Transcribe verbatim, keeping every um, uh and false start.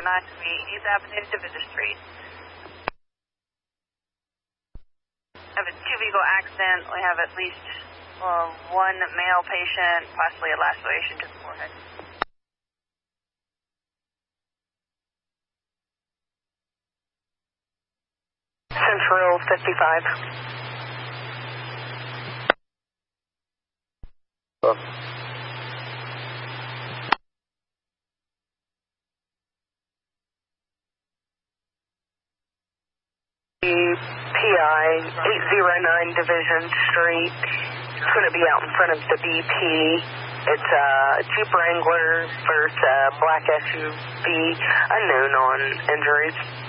Not to be East Avenue, Division Street. We have a two-vehicle accident. We have at least uh, one male patient, possibly a laceration to the forehead. Central fifty-five. Oh. P I eight oh nine Division Street. It's going to be out in front of the B P. It's a Jeep Wrangler versus a black S U V. Unknown on injuries.